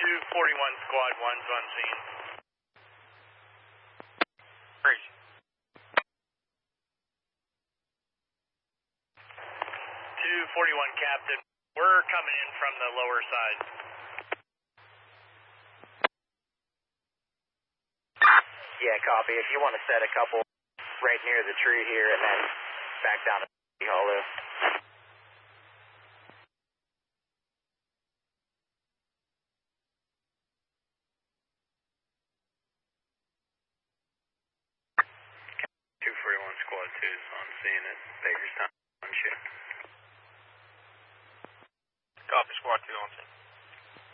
241 Squad 1's on scene. 241 Captain, we're coming in from the lower side. Yeah, copy. If you want to set a couple right near the tree here and then back down to Hollow. Squad 2's on scene at Bakerstown.